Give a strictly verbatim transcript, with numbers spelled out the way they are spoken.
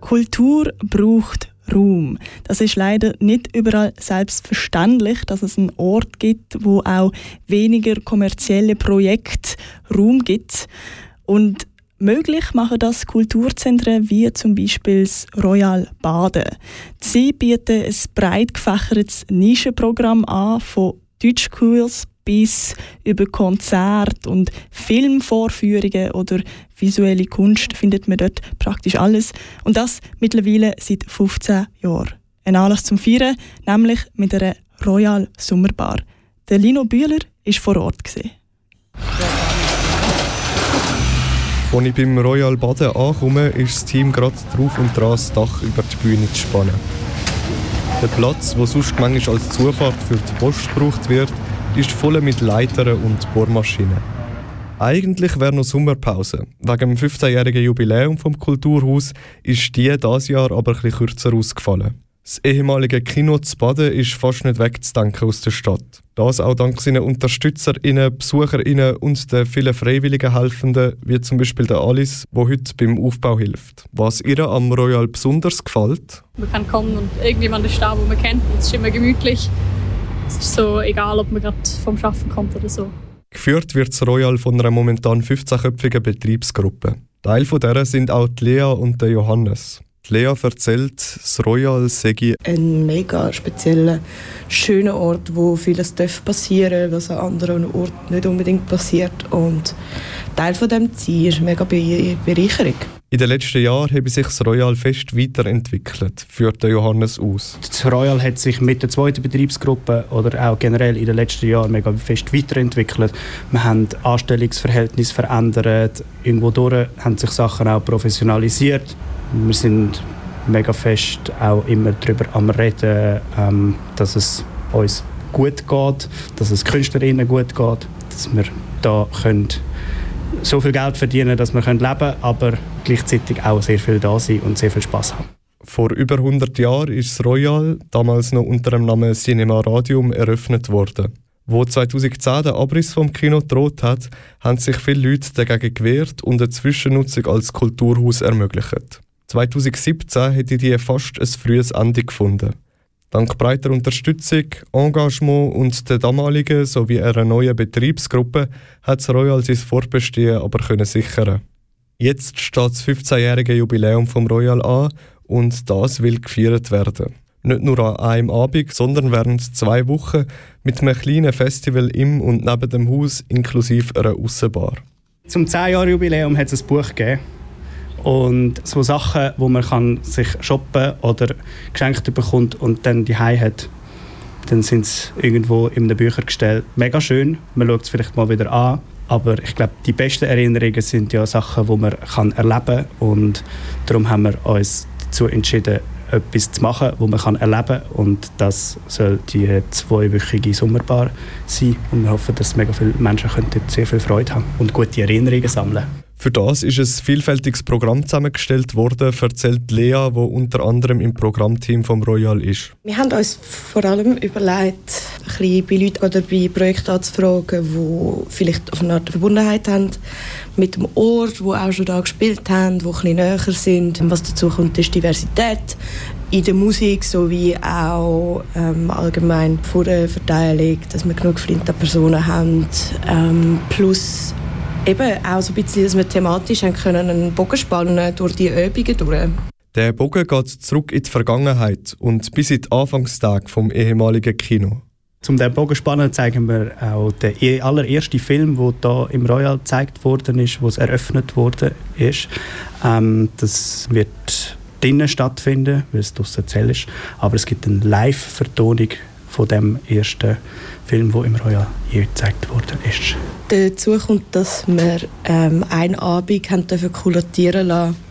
Kultur braucht Raum. Das ist leider nicht überall selbstverständlich, dass es einen Ort gibt, wo auch weniger kommerzielle Projekte Raum gibt. Und möglich machen das Kulturzentren wie zum Beispiel das Royal Baden. Sie bieten ein breit gefächertes Nischenprogramm an, von Deutschkurs bis über Konzerte und Filmvorführungen oder visuelle Kunst findet man dort praktisch alles. Und das mittlerweile seit fünfzehn Jahren. Ein Anlass zum Feiern, nämlich mit einer Royal Sommerbar. Der Lino Bühler war vor Ort. Als ich beim Royal Baden ankomme, ist das Team gerade drauf und dran, das Dach über die Bühne zu spannen. Der Platz, der sonst manchmal als Zufahrt für die Post gebraucht wird, ist voll mit Leitern und Bohrmaschinen. Eigentlich wäre noch Sommerpause. Wegen dem fünfzehnjährigen Jubiläum vom Kulturhaus ist die dieses Jahr aber etwas kürzer ausgefallen. Das ehemalige Kino zu Baden ist fast nicht wegzudenken aus der Stadt. Das auch dank seinen UnterstützerInnen, BesucherInnen und den vielen freiwilligen Helfenden, wie zum Beispiel der Alice, die heute beim Aufbau hilft. Was ihr am Royal besonders gefällt? Man kann kommen und irgendjemand ist da, den man kennt. Es ist immer gemütlich. Es ist so egal, ob man gerade vom Arbeiten kommt oder so. Geführt wird das Royal von einer momentan fünfzehnköpfigen Betriebsgruppe. Teil von dieser sind auch die Lea und der Johannes. Die Lea erzählt, das Royal sei ein mega spezieller, schöner Ort, wo vieles passieren darf, was an anderen Orten nicht unbedingt passiert. Und Teil von dem Ziel ist eine mega Be- Bereicherung. In den letzten Jahren habe sich das Royal fest weiterentwickelt, führt der Johannes aus. Das Royal hat sich mit der zweiten Betriebsgruppe oder auch generell in den letzten Jahren mega fest weiterentwickelt. Wir haben Anstellungsverhältnisse verändert, irgendwo durch haben sich Sachen auch professionalisiert. Wir sind mega fest auch immer darüber am Reden, ähm, dass es uns gut geht, dass es KünstlerInnen gut geht, dass wir da können so viel Geld verdienen, dass wir leben können, aber gleichzeitig auch sehr viel da sein und sehr viel Spass haben. Vor über hundert Jahren ist das Royal, damals noch unter dem Namen Cinema Radium, eröffnet worden. Wo zweitausendzehn der Abriss vom Kino gedroht hat, haben sich viele Leute dagegen gewehrt und eine Zwischennutzung als Kulturhaus ermöglicht. zweitausendsiebzehn hätte die fast ein frühes Ende gefunden. Dank breiter Unterstützung, Engagement und der damaligen sowie einer neuen Betriebsgruppe hat das Royal sein Fortbestehen aber können sichern. Jetzt steht das fünfzehnjährige Jubiläum vom Royal an und das will gefeiert werden. Nicht nur an einem Abend, sondern während zwei Wochen mit einem kleinen Festival im und neben dem Haus inklusive einer Aussenbar. Zum zehn-Jahre-Jubiläum hat es ein Buch gegeben. Und so Sachen, wo man kann sich shoppen oder geschenkt bekommt und dann die Hause hat, dann sind sie irgendwo in den Büchern gestellt. Mega schön, man schaut es vielleicht mal wieder an. Aber ich glaube, die besten Erinnerungen sind ja Sachen, die man kann erleben kann. Und darum haben wir uns dazu entschieden, etwas zu machen, das man kann erleben kann. Und das soll die zweiwöchige Sommerbar sein. Und wir hoffen, dass mega viele Menschen dort sehr viel Freude haben und gute Erinnerungen sammeln. Für das ist ein vielfältiges Programm zusammengestellt worden, erzählt Lea, die unter anderem im Programmteam vom Royal ist. Wir haben uns vor allem überlegt, ein bisschen bei Leuten oder bei Projekten anzufragen, die vielleicht auf eine Art Verbundenheit haben mit dem Ort, wo auch schon da gespielt haben, die ein bisschen näher sind. Was dazu kommt, ist Diversität in der Musik sowie auch ähm, allgemein vor der Verteilung, dass wir genug geflinte Personen haben, ähm, plus eben auch so ein bisschen, dass wir thematisch können einen Bogen spannen durch die Übungen durch. Der Bogen geht zurück in die Vergangenheit und bis in die Anfangstage vom ehemaligen Kino. Zum den Bogen spannen zeigen wir auch den allerersten Film, der hier im Royal gezeigt worden ist, wo es eröffnet worden ist. Ähm, das wird drinnen stattfinden, weil es draussen Zell ist. Aber es gibt eine Live-Vertonung von dem ersten Film, der im Royal je gezeigt worden ist. Dazu kommt, dass wir ähm, einen Abend haben dürfen kuratieren lassen